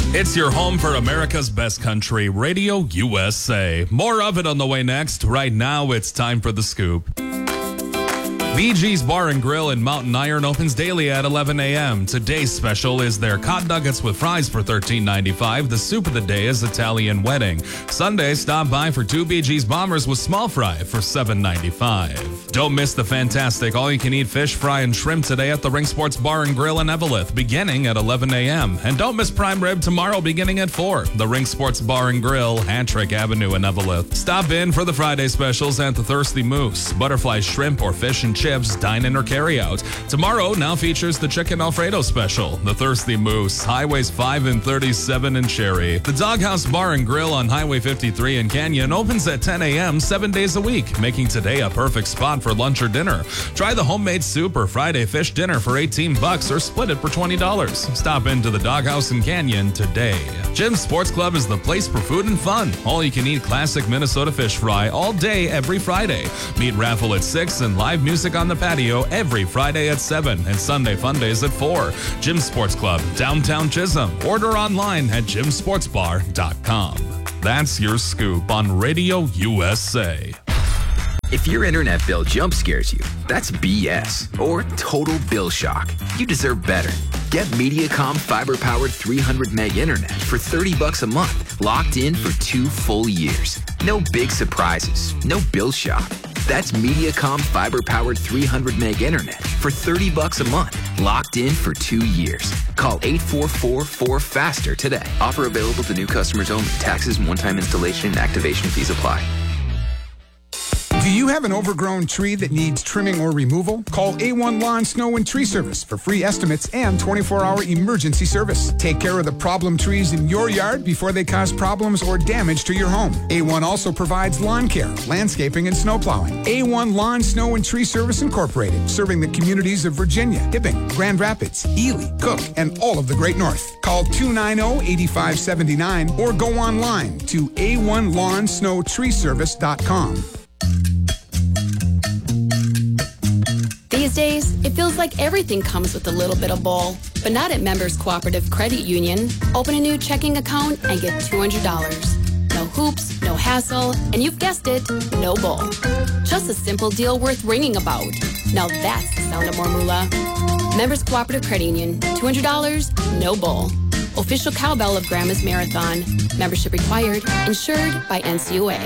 It's your home for America's best country, Radio USA. More of it on the way next. Right now, it's time for The Scoop. BG's Bar and Grill in Mountain Iron opens daily at 11 a.m. Today's special is their cod nuggets with fries for $13.95. The soup of the day is Italian Wedding. Sunday, stop by for 2 BG's Bombers with small fry for $7.95. Don't miss the fantastic all-you-can-eat fish, fry, and shrimp today at the Ring Sports Bar and Grill in Eveleth, beginning at 11 a.m. And don't miss prime rib tomorrow, beginning at 4. The Ring Sports Bar and Grill, Hattrick Avenue in Eveleth. Stop in for the Friday specials at the Thirsty Moose. Butterfly shrimp or fish and chips, dine-in or carry-out. Tomorrow now features the Chicken Alfredo special. The Thirsty Moose, Highways 5 and 37 in Cherry. The Doghouse Bar and Grill on Highway 53 in Canyon opens at 10 a.m. 7 days a week, making today a perfect spot for lunch or dinner. Try the homemade soup or Friday fish dinner for $18 or split it for $20. Stop into the Doghouse in Canyon today. Jim's Sports Club is the place for food and fun. All you can eat classic Minnesota fish fry all day every Friday. Meat raffle at 6 and live music on the patio every Friday at 7 and Sunday fun days at 4. Jim's Sports Club, downtown Chisholm. Order online at jimsportsbar.com. That's your scoop on Radio USA. If your internet bill jump scares you, that's BS or total bill shock. You deserve better. Get Mediacom fiber-powered 300 meg internet for $30 a month, locked in for 2 full years. No big surprises, no bill shock. That's Mediacom fiber-powered 300 meg internet for $30 a month, locked in for 2 years. Call 844-4FASTER today. Offer available to new customers only. Taxes and one-time installation and activation fees apply. Do you have an overgrown tree that needs trimming or removal? Call A1 Lawn, Snow, and Tree Service for free estimates and 24-hour emergency service. Take care of the problem trees in your yard before they cause problems or damage to your home. A1 also provides lawn care, landscaping, and snow plowing. A1 Lawn, Snow, and Tree Service Incorporated, serving the communities of Virginia, Hibbing, Grand Rapids, Ely, Cook, and all of the Great North. Call 290-8579 or go online to a1lawnsnowtreeservice.com. These days, it feels like everything comes with a little bit of bull. But not at Members Cooperative Credit Union. Open a new checking account and get $200. No hoops, no hassle, and you've guessed it, no bull. Just a simple deal worth ringing about. Now that's the sound of more moolah. Members Cooperative Credit Union. $200, no bull. Official cowbell of Grandma's Marathon. Membership required. Insured by NCUA.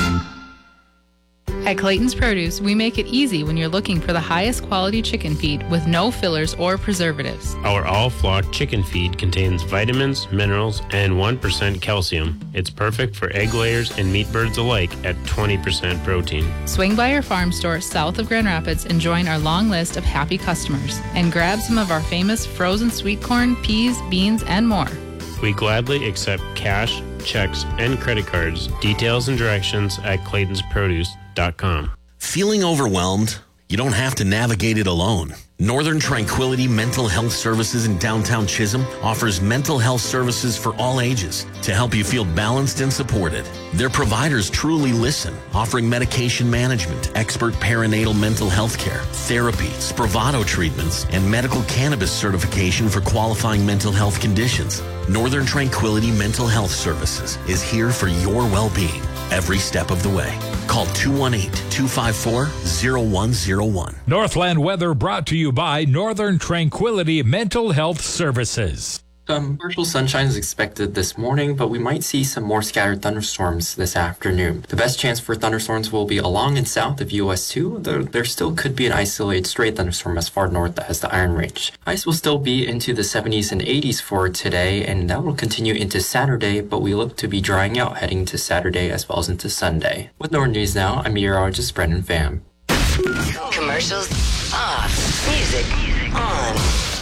At Clayton's Produce, we make it easy when you're looking for the highest quality chicken feed with no fillers or preservatives. Our all-flock chicken feed contains vitamins, minerals, and 1% calcium. It's perfect for egg layers and meat birds alike at 20% protein. Swing by our farm store south of Grand Rapids and join our long list of happy customers. And grab some of our famous frozen sweet corn, peas, beans, and more. We gladly accept cash, checks, and credit cards. Details and directions at claytonsproduce.com. Feeling overwhelmed? You don't have to navigate it alone. Northern Tranquility Mental Health Services in downtown Chisholm offers mental health services for all ages to help you feel balanced and supported. Their providers truly listen, offering medication management, expert perinatal mental health care, therapy, Spravato treatments, and medical cannabis certification for qualifying mental health conditions. Northern Tranquility Mental Health Services is here for your well-being every step of the way. Call 218-254-0101. Northland weather brought to you by Northern Tranquility Mental Health Services. Some partial sunshine is expected this morning, but we might see some more scattered thunderstorms this afternoon. The best chance for thunderstorms will be along and south of US 2, though there still could be an isolated stray thunderstorm as far north as the Iron Range. Ice will still be into the 70s and 80s for today, and that will continue into Saturday, but we look to be drying out heading to Saturday as well as into Sunday. With Northern News Now, I'm meteorologist Brendan Pham. Commercials off. Music on.